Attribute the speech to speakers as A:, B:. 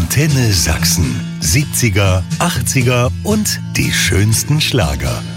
A: Antenne Sachsen. 70er, 80er und die schönsten Schlager.